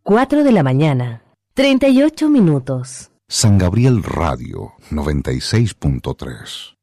4 de la mañana, 38 minutos. San Gabriel Radio 96.3.